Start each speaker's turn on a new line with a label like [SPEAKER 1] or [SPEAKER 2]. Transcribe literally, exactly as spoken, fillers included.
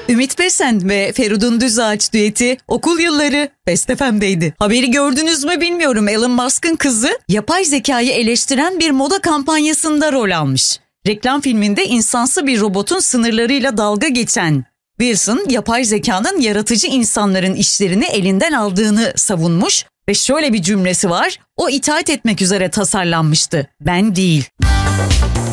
[SPEAKER 1] Ümit Besen ve Feridun Düzağaç düeti okul yılları Best F M'deydi. Haberi gördünüz mü bilmiyorum. Elon Musk'ın kızı yapay zekayı eleştiren bir moda kampanyasında rol almış. Reklam filminde insansı bir robotun sınırlarıyla dalga geçen Wilson, yapay zekanın yaratıcı insanların işlerini elinden aldığını savunmuş ve şöyle bir cümlesi var: "O itaat etmek üzere tasarlanmıştı, ben değil."